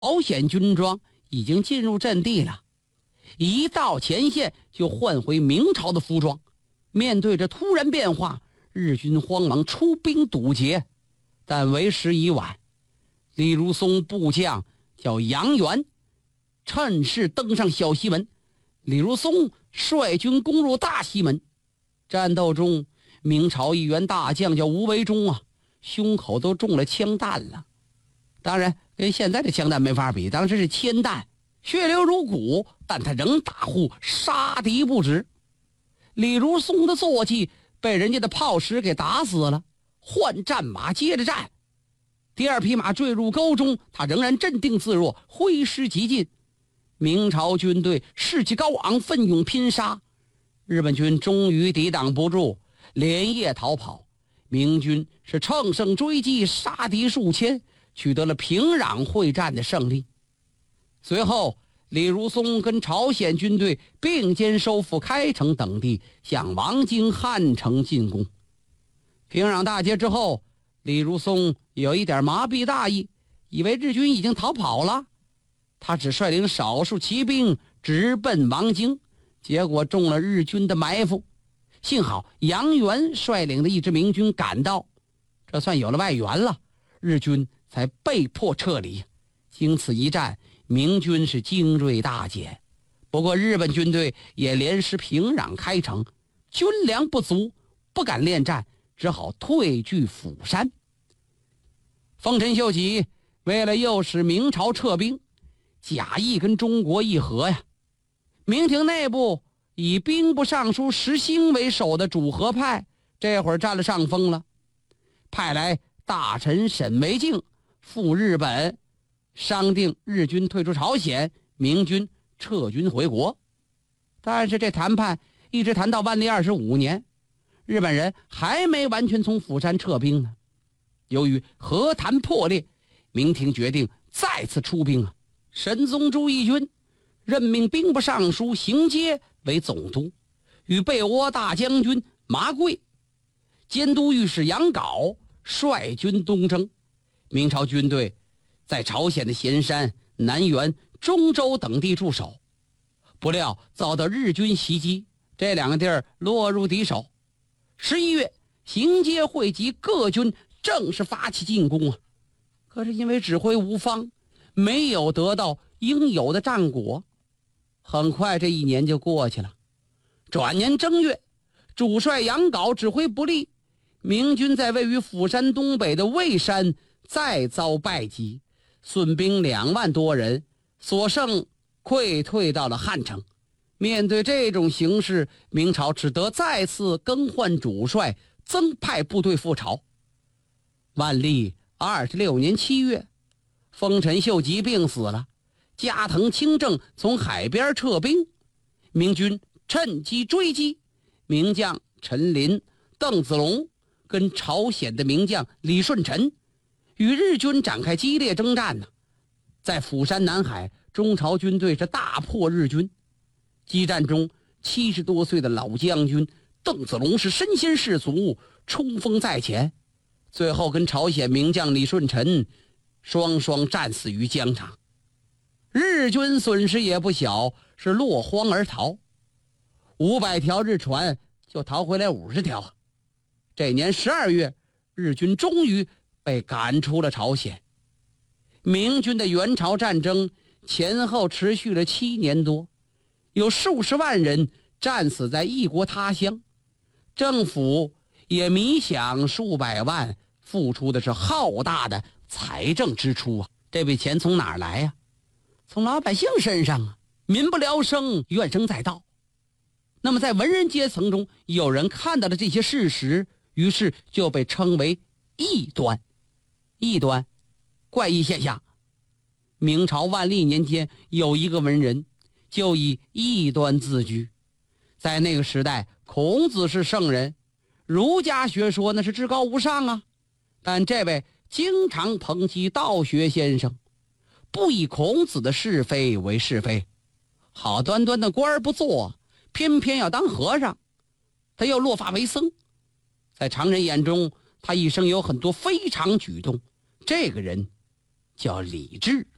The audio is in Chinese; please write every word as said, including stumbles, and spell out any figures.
朝鲜军装已经进入阵地了，一到前线就换回明朝的服装。面对着突然变化，日军慌忙出兵堵截，但为时已晚。李如松部将叫杨元，趁势登上小西门，李如松率军攻入大西门。战斗中，明朝一员大将叫吴维忠啊，胸口都中了枪弹了。当然跟现在的枪弹没法比，当时是铅弹，血流如鼓，但他仍大呼杀敌不止。李如松的坐骑被人家的炮石给打死了，换战马接着战。第二匹马坠入沟中，他仍然镇定自若，挥师急进。明朝军队士气高昂，奋勇拼杀。日本军终于抵挡不住，连夜逃跑。明军是乘胜追击，杀敌数千，取得了平壤会战的胜利。随后李如松跟朝鲜军队并肩收复开城等地，向王京汉城进攻。平壤大捷之后，李如松有一点麻痹大意，以为日军已经逃跑了，他只率领少数骑兵直奔王京，结果中了日军的埋伏。幸好杨元率领的一支明军赶到，这算有了外援了，日军才被迫撤离。经此一战，明军是精锐大减。不过日本军队也连失平壤开城，军粮不足，不敢恋战，只好退据釜山。丰臣秀吉为了诱使明朝撤兵，假意跟中国议和呀。明廷内部以兵部尚书石兴为首的主和派这会儿占了上风了，派来大臣沈惟敬赴日本，商定日军退出朝鲜，明军撤军回国。但是这谈判一直谈到万历二十五年，日本人还没完全从釜山撤兵呢。由于和谈破裂，明廷决定再次出兵啊。神宗朱翊钧任命兵部尚书行阶为总督，与备倭大将军麻贵、监督御史杨镐率军东征。明朝军队在朝鲜的咸山、南原、中州等地驻守，不料遭到日军袭击，这两个地儿落入敌手。十一月，行阶汇集各军，正式发起进攻啊！可是因为指挥无方，没有得到应有的战果。很快这一年就过去了。转年正月，主帅杨镐指挥不力，明军在位于釜山东北的蔚山再遭败击，损兵两万多人，所剩溃退到了汉城。面对这种形势，明朝只得再次更换主帅，增派部队赴朝。万历二十六年七月，丰臣秀吉病死了，加藤清正从海边撤兵，明军趁机追击，名将陈琳、邓子龙跟朝鲜的名将李舜臣与日军展开激烈征战呢。在釜山南海，中朝军队是大破日军。激战中，七十多岁的老将军邓子龙是身先士卒，冲锋在前，最后跟朝鲜名将李舜臣双双战死于疆场。日军损失也不小，是落荒而逃。五百条日船就逃回来五十条。这年十二月，日军终于被赶出了朝鲜。明军的援朝战争前后持续了七年多，有数十万人战死在异国他乡，政府也迷想数百万，付出的是浩大的财政支出啊！这笔钱从哪儿来呀？从老百姓身上啊！民不聊生，怨声载道。那么在文人阶层中，有人看到了这些事实，于是就被称为异端。异端，怪异现象。明朝万历年间，有一个文人就以异端自居。在那个时代，孔子是圣人，儒家学说那是至高无上啊。但这位经常抨击道学先生，不以孔子的是非为是非，好端端的官儿不做，偏偏要当和尚，他又落发为僧。在常人眼中，他一生有很多非常举动。这个人叫李治。